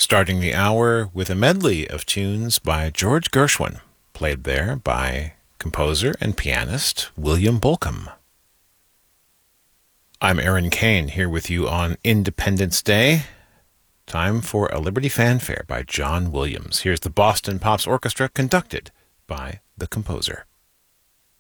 starting the hour with a medley of tunes by George Gershwin, played there by composer and pianist William Bolcom. I'm Aaron Kane, here with you on Independence Day. Time for a Liberty Fanfare by John Williams. Here's the Boston Pops Orchestra, conducted by the composer.